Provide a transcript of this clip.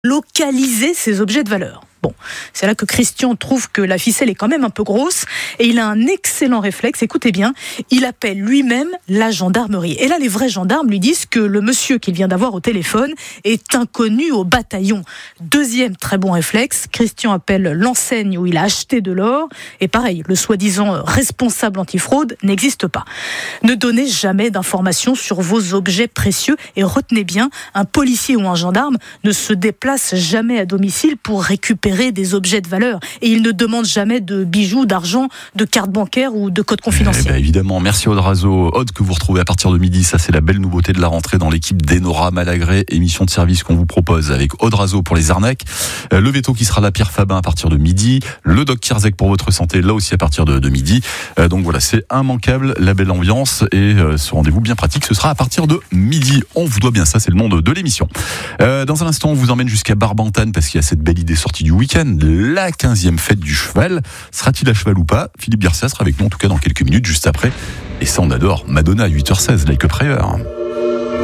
localiser ces objets de valeur. Bon, c'est là que Christian trouve que la ficelle est quand même un peu grosse et il a un excellent réflexe, écoutez bien, il appelle lui-même la gendarmerie. Et là, les vrais gendarmes lui disent que le monsieur qu'il vient d'avoir au téléphone est inconnu au bataillon. Deuxième très bon réflexe, Christian appelle l'enseigne où il a acheté de l'or et pareil, le soi-disant responsable antifraude n'existe pas. Ne donnez jamais d'informations sur vos objets précieux et retenez bien, un policier ou un gendarme ne se déplace jamais à domicile pour récupérer des objets de valeur. Et il ne demande jamais de bijoux, d'argent, de carte bancaire ou de code confidentiel. Évidemment, merci Aude Razo. Aude que vous retrouvez à partir de midi, ça c'est la belle nouveauté de la rentrée dans l'équipe d'Enora Malagré, émission de service qu'on vous propose avec Aude Razo pour les arnaques, le veto qui sera la Pierre Fabin à partir de midi, le Doc Kierzek pour votre santé là aussi à partir de midi. Donc voilà, c'est immanquable, la belle ambiance et ce rendez-vous bien pratique, ce sera à partir de midi. On vous doit bien ça, c'est le monde de l'émission. Dans un instant, on vous emmène jusqu'à Barbantane parce qu'il y a cette belle idée sortie du week-end, la 15e fête du cheval. Sera-t-il à cheval ou pas? Philippe Garcia sera avec nous en tout cas dans quelques minutes juste après. Et ça on adore, Madonna à 8h16, Like a Prayer.